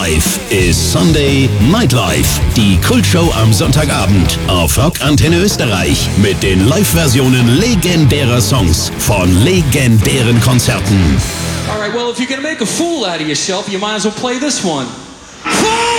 Live ist Sunday Nightlife, die Kultshow am Sonntagabend auf Rock Antenne Österreich mit den Live-Versionen legendärer Songs von legendären Konzerten. All right, well, if you're gonna make a fool out of yourself, you might as well play this one.